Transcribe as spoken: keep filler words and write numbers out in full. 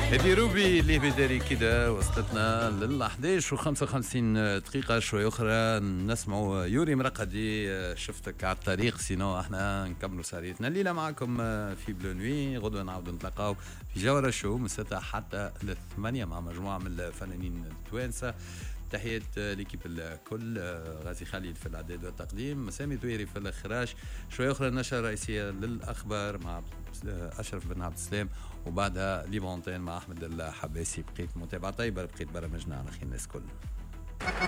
هذه روبي اللي بداري كده وصلتنا لل احداش وخمسة وخمسين دقيقة. شوي أخرى نسمعوا يوري مرقدي. شفتك على الطريق، سينو احنا نكملوا سهريتنا الليلة معكم في بلو نوي. غدوة نعاودوا نتلاقاو في جوهرة شو من ستة حتى للثمانية مع مجموعة من الفنانين التوانسة. تحية ليكيب الكل، غازي خالد في الإعداد والتقديم، مسامي دويري في الإخراج. شوية أخرى النشرة الرئيسية للأخبار مع أشرف بن عبد السلام، وبعدها ليبونتين مع أحمد الحباسي. بقيت متابعة طيبة، بقيت برامجنا على خير الناس كل.